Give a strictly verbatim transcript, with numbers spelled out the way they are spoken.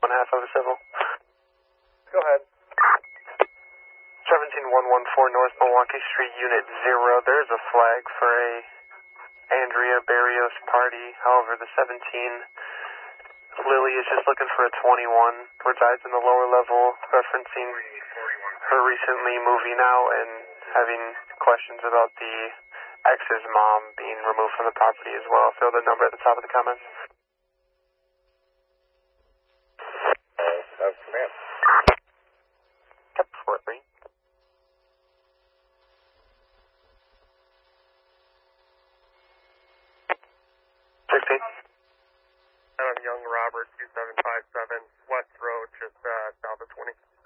one half of a civil. Go ahead. seventeen one one four North Milwaukee Street, Unit zero. There's a flag for a Andrea Barrios party. However, the seventeen Lily is just looking for a twenty-one, resides in the lower level, referencing her recently moving out and having questions about the ex's mom being removed from the property as well. Fill the number at the top of the comments. Uh, that's command. Yep, four three. sixteen. I'm Young Robert, two seven five seven, West Road, just uh, south of twenty.